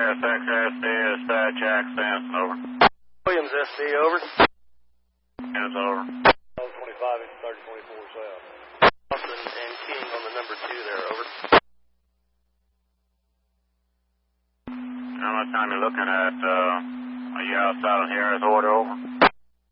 Harris XSD, dispatch access, over. Williams SC, over. Yes, over. 25 and 3024 south. Austin and King on the number 2 there, over. How much time you looking at? Are you outside on Harris order, over?